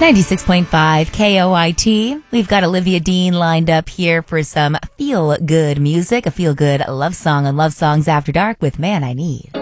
96.5 KOIT. We've got Olivia Dean lined up here for some feel-good music, a feel-good love song on Love Songs After Dark with Man I Need.